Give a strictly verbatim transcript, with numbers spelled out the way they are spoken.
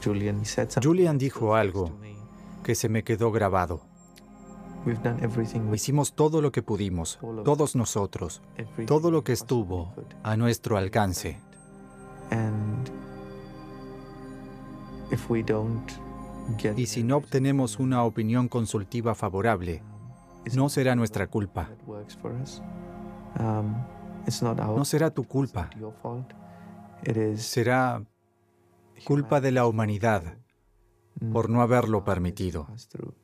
Julian dijo algo que se me quedó grabado. Hicimos todo lo que pudimos, todos nosotros, todo lo que estuvo a nuestro alcance. Y si no obtenemos una opinión consultiva favorable, no será nuestra culpa. No será tu culpa. Será culpa de la humanidad por no haberlo permitido.